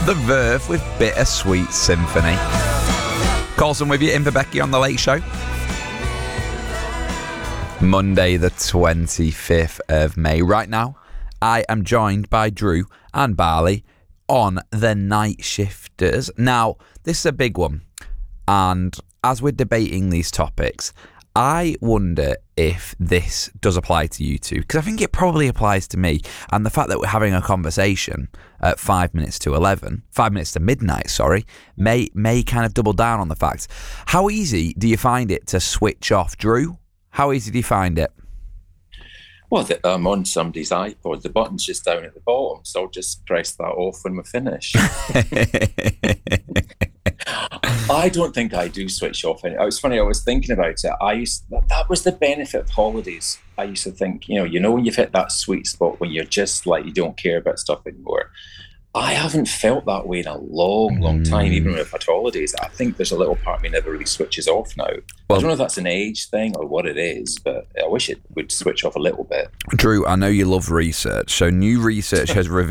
The Verve with Bittersweet Symphony. Colson with you in for Becky on The Late Show. Monday the 25th of May. Right now, I am joined by Drew and Barley on the Night Shifters. Now, this is a big one. And as we're debating these topics, I wonder if this does apply to you two, because I think it probably applies to me. And the fact that we're having a conversation at 5 minutes to midnight, may kind of double down on the fact. How easy do you find it to switch off, Drew? How easy do you find it? Well, I'm on somebody's iPod. The button's just down at the bottom, so I'll just press that off when we're finished. I don't think I do switch off. It was funny, I was thinking about it. That was the benefit of holidays. I used to think, when you've hit that sweet spot when you're just like, you don't care about stuff anymore. I haven't felt that way in a long time, even when I've had holidays. I think there's a little part of me never really switches off now. Well, I don't know if that's an age thing or what it is, but I wish it would switch off a little bit. Drew, I know you love research. So new research has revealed